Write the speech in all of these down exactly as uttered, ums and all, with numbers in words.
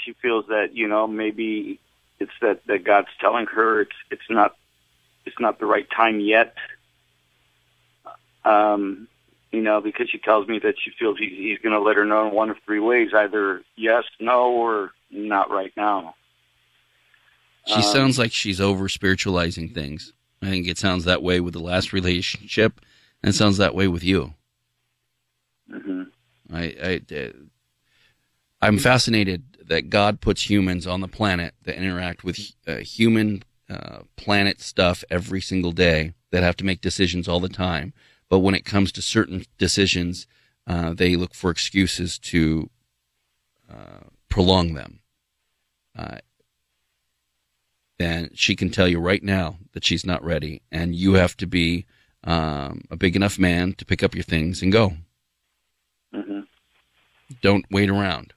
she feels that, you know, maybe it's that, that God's telling her it's it's not it's not the right time yet. Um, you know, because she tells me that she feels he's, he's going to let her know in one of three ways, either yes, no, or not right now. She um, sounds like she's over-spiritualizing things. I think it sounds that way with the last relationship, and it sounds that way with you. Mm-hmm. I, I, uh, I'm fascinated that God puts humans on the planet that interact with uh, human uh, planet stuff every single day, that have to make decisions all the time. But when it comes to certain decisions, uh, they look for excuses to uh, prolong them. Uh, and she can tell you right now that she's not ready, and you have to be um, a big enough man to pick up your things and go. Mm-hmm. Don't wait around.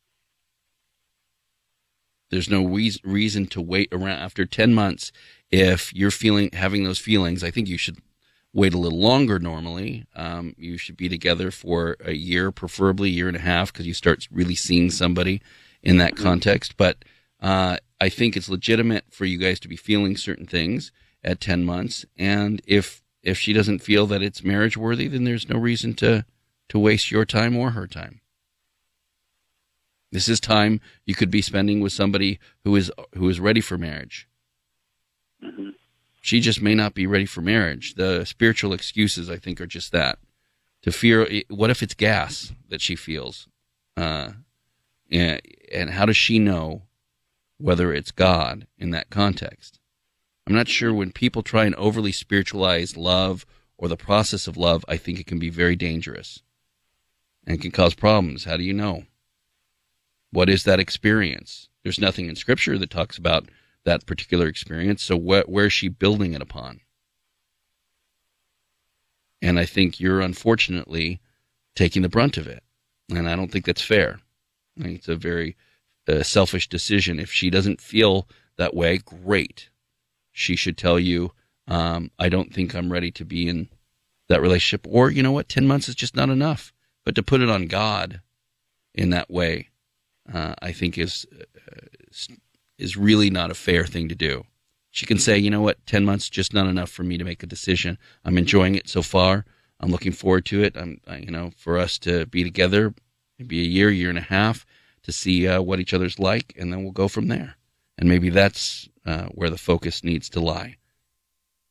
There's no reason reason to wait around after ten months. If you're feeling having those feelings, I think you should wait a little longer normally. Um, you should be together for a year, preferably a year and a half, because you start really seeing somebody in that Mm-hmm. context. But uh, I think it's legitimate for you guys to be feeling certain things at ten months. And if if she doesn't feel that it's marriage worthy, then there's no reason to, to waste your time or her time. This is time you could be spending with somebody who is who is ready for marriage. Mm-hmm. She just may not be ready for marriage. The spiritual excuses, I think, are just that. To fear, what if it's gas that she feels? Uh, and, and how does she know whether it's God in that context? I'm not sure. When people try and overly spiritualize love or the process of love, I think it can be very dangerous and can cause problems. How do you know? What is that experience? There's nothing in Scripture that talks about that particular experience, so wh- where is she building it upon? And I think you're unfortunately taking the brunt of it, and I don't think that's fair. I think it's a very uh, selfish decision. If she doesn't feel that way, great. She should tell you, um, I don't think I'm ready to be in that relationship, or you know what, ten months is just not enough. But to put it on God in that way, uh, I think is uh, is really not a fair thing to do. She can say, you know what, ten months just not enough for me to make a decision. I'm enjoying it so far. I'm looking forward to it. I'm, I, you know, for us to be together, maybe a year, year and a half, to see uh, what each other's like, and then we'll go from there. And maybe that's uh, where the focus needs to lie.